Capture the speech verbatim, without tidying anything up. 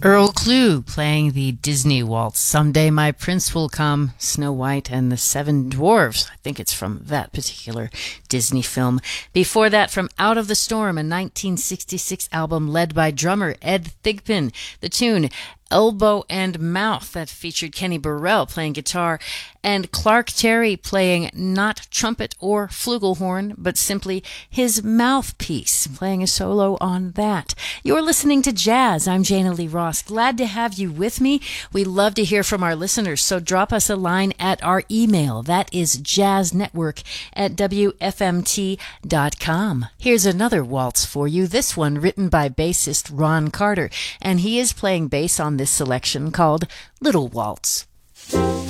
Earl Klugh playing the Disney waltz, Someday My Prince Will Come, Snow White and the Seven Dwarfs. I think it's from that particular Disney film. Before that, from Out of the Storm, a nineteen sixty-six album led by drummer Ed Thigpen. The tune Elbow and Mouth, that featured Kenny Burrell playing guitar and Clark Terry playing not trumpet or flugelhorn, but simply his mouthpiece, playing a solo on that. You're listening to Jazz. I'm Jana Lee Ross. Glad to have you with me. We love to hear from our listeners, so drop us a line at our email. That is jazznetwork at w f m t dot com. Here's another waltz for you, this one written by bassist Ron Carter, and he is playing bass on this selection called Little Waltz.